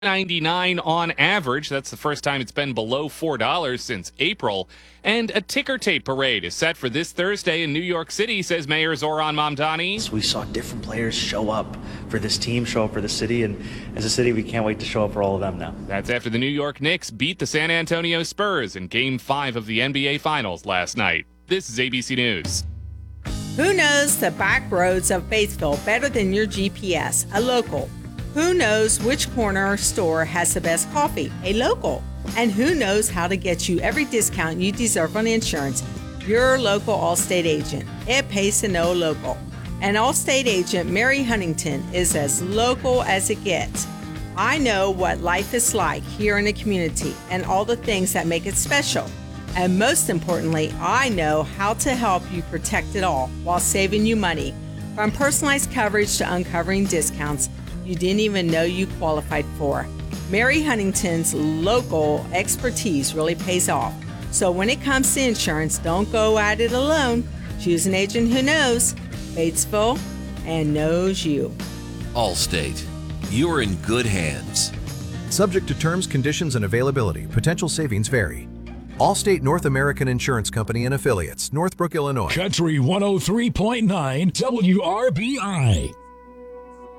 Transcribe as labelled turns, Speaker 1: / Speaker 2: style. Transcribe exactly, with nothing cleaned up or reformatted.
Speaker 1: ninety-nine on average. That's the first time it's been below four dollars since April. And a ticker tape parade is set for this Thursday in New York City, says Mayor Zoran Mamdani.
Speaker 2: We saw different players show up for this team, show up for the city, and as a city, we can't wait to show up for all of them now.
Speaker 1: That's after the New York Knicks beat the San Antonio Spurs in Game five of the N B A Finals last night. This is A B C News.
Speaker 3: Who knows the back roads of Batesville better than your G P S? A local. Who knows which corner store has the best coffee? A local. And who knows how to get you every discount you deserve on insurance? Your local Allstate agent. It pays to know local. And Allstate agent Mary Huntington is as local as it gets. I know what life is like here in the community and all the things that make it special. And most importantly, I know how to help you protect it all while saving you money. From personalized coverage to uncovering discounts you didn't even know you qualified for. Mary Huntington's local expertise really pays off. So when it comes to insurance, don't go at it alone. Choose an agent who knows Batesville and knows you.
Speaker 4: Allstate. You're in good hands.
Speaker 5: Subject to terms, conditions, and availability. Potential savings vary. Allstate North American Insurance Company and Affiliates, Northbrook, Illinois.
Speaker 6: Country one oh three point nine W R B I.